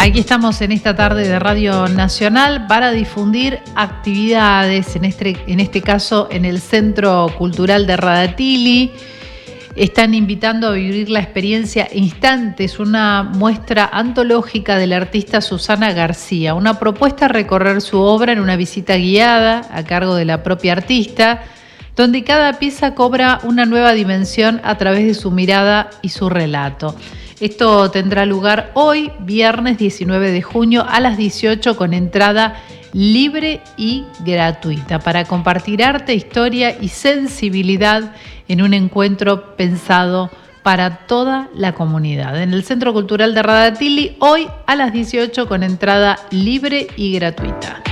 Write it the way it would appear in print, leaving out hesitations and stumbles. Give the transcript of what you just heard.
Aquí estamos en esta tarde de Radio Nacional para difundir actividades, en este caso en el Centro Cultural de Radatili. Están invitando a vivir la experiencia Instantes, una muestra antológica de la artista Susana García, una propuesta a recorrer su obra en una visita guiada a cargo de la propia artista, donde cada pieza cobra una nueva dimensión a través de su mirada y su relato. Esto tendrá lugar hoy, viernes 19 de junio a las 18 con entrada libre y gratuita para compartir arte, historia y sensibilidad en un encuentro pensado para toda la comunidad. En el Centro Cultural de Radatili, hoy a las 18 con entrada libre y gratuita.